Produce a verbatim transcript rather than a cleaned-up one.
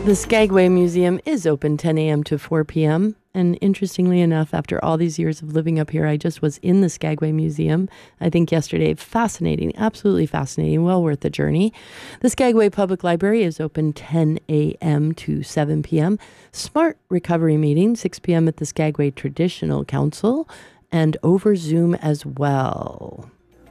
The Skagway Museum is open ten a.m. to four p.m. And interestingly enough, after all these years of living up here, I just was in the Skagway Museum, I think yesterday. Fascinating, absolutely fascinating, well worth the journey. The Skagway Public Library is open ten a.m. to seven p.m. Smart Recovery Meeting, six p.m. at the Skagway Traditional Council and over Zoom as well.